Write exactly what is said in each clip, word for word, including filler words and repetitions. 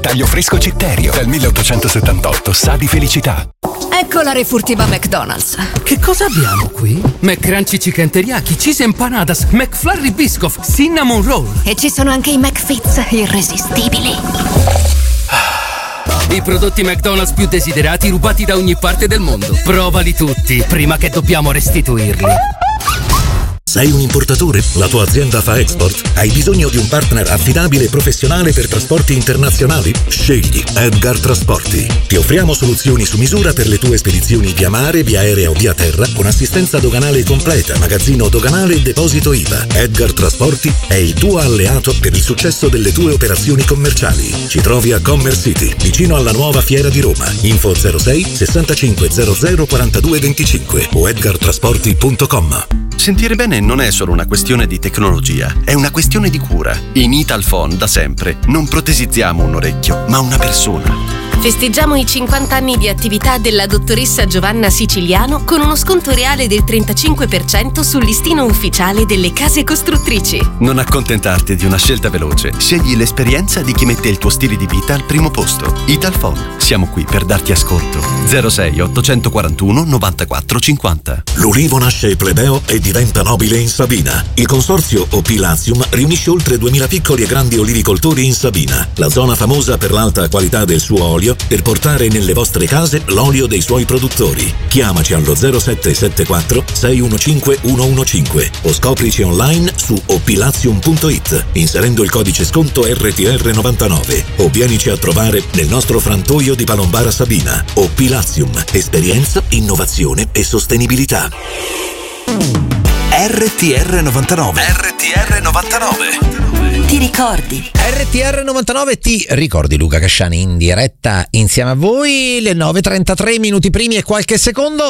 taglio fresco Citterio, dal milleottocentosettantotto, sa di felicità. Ecco la refurtiva McDonald's. Che cosa abbiamo qui? McCrunchy Chicken Teriyaki, Cheese Empanadas, McFlurry Biscoff, Cinnamon Roll. E ci sono anche i McFits irresistibili. I prodotti McDonald's più desiderati rubati da ogni parte del mondo. Provali tutti, prima che dobbiamo restituirli. Sei un importatore? La tua azienda fa export? Hai bisogno di un partner affidabile e professionale per trasporti internazionali? Scegli Edgar Trasporti. Ti offriamo soluzioni su misura per le tue spedizioni via mare, via aerea o via terra, con assistenza doganale completa, magazzino doganale e deposito I V A. Edgar Trasporti è il tuo alleato per il successo delle tue operazioni commerciali. Ci trovi a Commerce City, vicino alla nuova Fiera di Roma. Info zero sei sessantacinque zero zero quarantadue venticinque o edgar trasporti punto com. Sentire bene non è solo una questione di tecnologia, è una questione di cura. In Italphone da sempre non protesizziamo un orecchio, ma una persona. Festeggiamo i cinquanta anni di attività della dottoressa Giovanna Siciliano con uno sconto reale del trentacinque per cento sul listino ufficiale delle case costruttrici. Non accontentarti di una scelta veloce. Scegli l'esperienza di chi mette il tuo stile di vita al primo posto. Italphone. Siamo qui per darti ascolto. zero sei ottocentoquarantuno novantaquattro cinquanta. L'ulivo nasce plebeo e diventa nobile in Sabina. Il consorzio O P Latium riunisce oltre duemila piccoli e grandi olivicoltori in Sabina, la zona famosa per l'alta qualità del suo olio, per portare nelle vostre case l'olio dei suoi produttori. Chiamaci allo zero sette sette quattro sei uno cinque uno uno cinque o scoprici online su opilatium punto it inserendo il codice sconto R T R novantanove o vienici a trovare nel nostro frantoio di Palombara Sabina. O P Latium, esperienza, innovazione e sostenibilità. R T R novantanove. R T R novantanove. Ti ricordi? R T R novantanove ti ricordi. Luca Casciani in diretta insieme a voi, le nove e trentatré minuti primi e qualche secondo.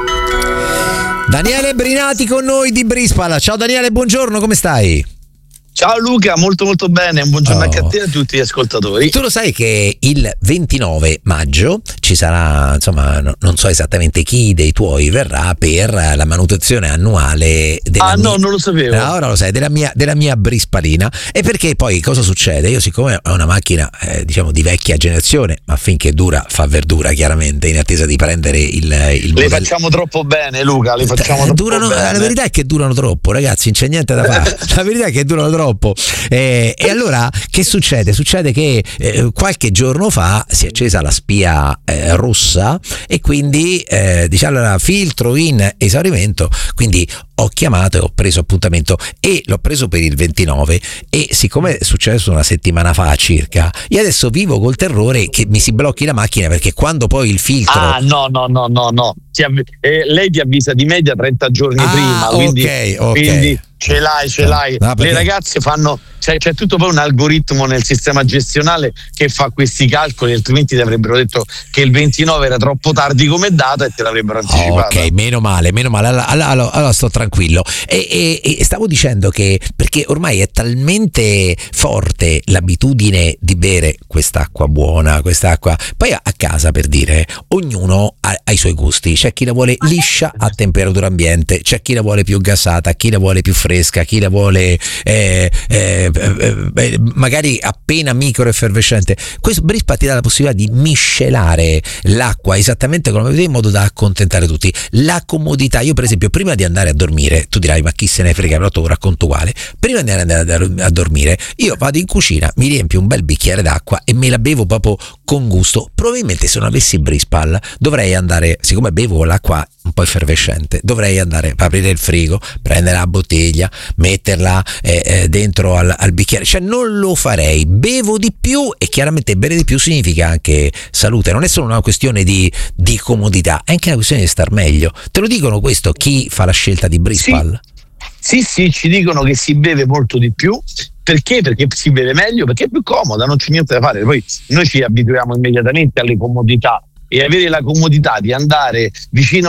Daniele Brinati con noi di Brispal. Ciao Daniele, buongiorno, come stai? Ciao Luca, molto molto bene, un buongiorno oh. anche a te e a tutti gli ascoltatori. Tu lo sai che il ventinove maggio ci sarà, insomma, no, non so esattamente chi dei tuoi verrà per la manutenzione annuale della Ah mia, no, non lo sapevo. No, ora lo sai, della mia, della mia Brispalina. E perché poi cosa succede? Io siccome ho una macchina eh, diciamo di vecchia generazione, ma finché dura fa verdura chiaramente, in attesa di prendere il, il Le modello. facciamo troppo bene Luca, le facciamo troppo durano, bene. La verità è che durano troppo, ragazzi, non c'è niente da fare. La verità è che durano troppo. Eh, e allora che succede? Succede che eh, qualche giorno fa si è accesa la spia eh, rossa e quindi eh, diciamo allora, filtro in esaurimento, quindi ho chiamato e ho preso appuntamento e l'ho preso per il ventinove e siccome è successo una settimana fa circa, io adesso vivo col terrore che mi si blocchi la macchina perché quando poi il filtro Ah no no no no no ti avv- eh, lei ti avvisa di media trenta giorni ah, prima, quindi, ok, ok. quindi ce l'hai, ce l'hai. No, perché... Le ragazze fanno, c'è, c'è tutto poi un algoritmo nel sistema gestionale che fa questi calcoli, altrimenti ti avrebbero detto che il ventinove era troppo tardi come data e te l'avrebbero anticipato. Ok, meno male, meno male, allora, allora, allora sto tranquillo. E, e, e stavo dicendo che perché ormai è talmente forte l'abitudine di bere quest'acqua buona, quest'acqua, poi a, a casa per dire, ognuno ha, ha i suoi gusti, c'è chi la vuole liscia a temperatura ambiente, c'è chi la vuole più gassata, chi la vuole più fresca, chi la vuole eh, eh, eh, magari appena micro effervescente. Questo Brispa ti dà la possibilità di miscelare l'acqua esattamente come vedi in modo da accontentare tutti. La comodità, io per esempio prima di andare a dormire, tu dirai ma chi se ne frega, però te lo racconto uguale, prima di andare a dormire io vado in cucina, mi riempio un bel bicchiere d'acqua e me la bevo proprio con gusto. Probabilmente se non avessi Brispal dovrei andare, siccome bevo l'acqua un po' effervescente, dovrei andare a aprire il frigo, prendere la bottiglia, metterla eh, eh, dentro al, al bicchiere, cioè non lo farei. Bevo di più e chiaramente bere di più significa anche salute, non è solo una questione di, di comodità, è anche una questione di star meglio. Te lo dicono questo chi fa la scelta di Brispal? Sì, sì, sì, ci dicono che si beve molto di più. Perché? Perché si beve meglio, perché è più comoda, non c'è niente da fare. Poi noi ci abituiamo immediatamente alle comodità e avere la comodità di andare vicino